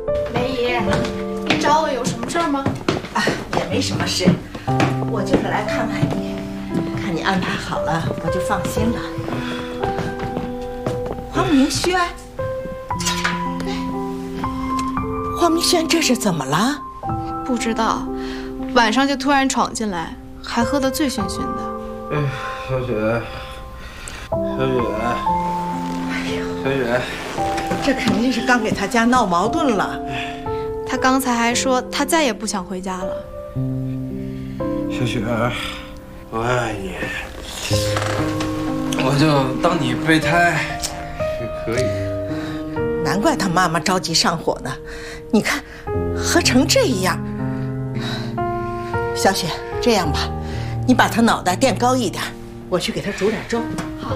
梅姨，你找我有什么事儿吗？ 啊，也没什么事，我就是来看看你，看你安排好了，我就放心了。黄明轩，黄明轩，这是怎么了？ 不知道，晚上就突然闯进来，还喝得醉醺醺的。 哎，小雪，小雪，哎呀，小雪， 这肯定是刚给他家闹矛盾了。 他刚才还说他再也不想回家了。 小雪，我爱你，我就当你备胎也可以。 难怪他妈妈着急上火呢，你看，喝成这样。小雪，这样吧，你把他脑袋垫高一点，我去给他煮点粥。 好。